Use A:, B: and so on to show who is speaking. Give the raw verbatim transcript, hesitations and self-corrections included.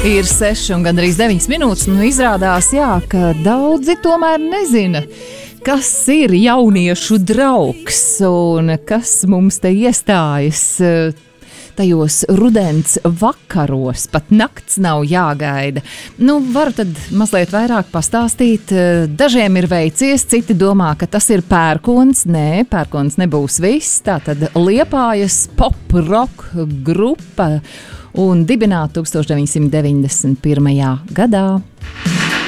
A: Ir seši un gandrīz deviņas minūtes, nu izrādās, jā, ka daudzi tomēr nezina, kas ir jauniešu draugs un kas mums te iestājas tajos rudens vakaros, pat nakts nav jāgaida. Nu, varu tad mazliet vairāk pastāstīt. Dažiem ir veicies, citi domā, ka tas ir pērkons. Nē, pērkons nebūs viss. Tātad Liepājas pop-rock grupa un dibināta tūkstoš deviņsimt deviņdesmit pirmajā gadā.